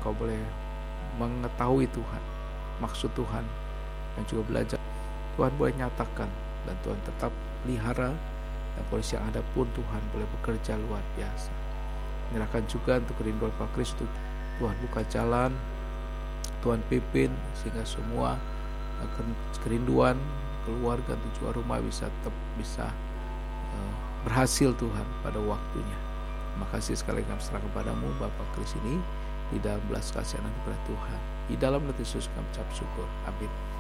kau boleh mengetahui Tuhan, maksud Tuhan, dan juga belajar. Tuhan boleh nyatakan, dan Tuhan tetap pelihara, dan kondisi yang ada pun Tuhan boleh bekerja luar biasa. Menyerahkan juga untuk kerinduan Pak Kristus, Tuhan buka jalan, Tuhan pimpin sehingga semua kerinduan keluarga dan juga rumah bisa berhasil Tuhan pada waktunya. Terima kasih sekali kami serahkan kepadamu Bapak Kris ini, di dalam belas kasihan kepada Tuhan. Di dalam nama Yesus kami ucap syukur. Amin.